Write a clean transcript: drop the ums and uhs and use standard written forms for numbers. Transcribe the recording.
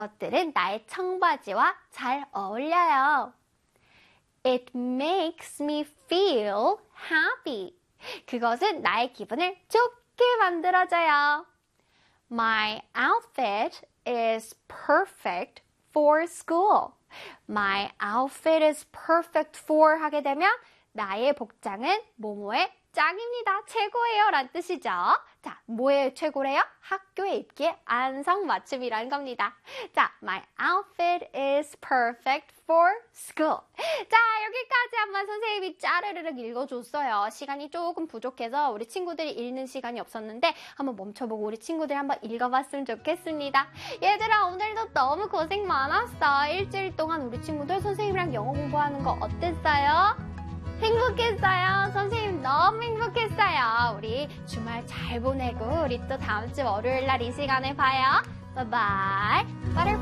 것들은 나의 청바지와 잘 어울려요. It makes me feel happy. 그것은 나의 기분을 좋게 만들어줘요. My outfit is perfect for school. My outfit is perfect for 하게 되면 나의 복장은 뭐뭐의 짱입니다. 최고예요. 라는 뜻이죠. 자, 뭐의 최고래요? 학교에 입기에 안성맞춤이라는 겁니다. 자, my outfit is perfect for school. 자, 여기까지 한번 선생님이 짜르르륵 읽어줬어요. 시간이 조금 부족해서 우리 친구들이 읽는 시간이 없었는데 한번 멈춰보고 우리 친구들이 한번 읽어봤으면 좋겠습니다. 얘들아, 오늘도 너무 고생 많았어. 일주일 동안 우리 친구들 선생님이랑 영어 공부하는 거 어땠어요? 행복했어요. 선생님 너무 행복했어요. 우리 주말 잘 보내고 우리 또 다음 주 월요일 날 이 시간에 봐요. 바이바이.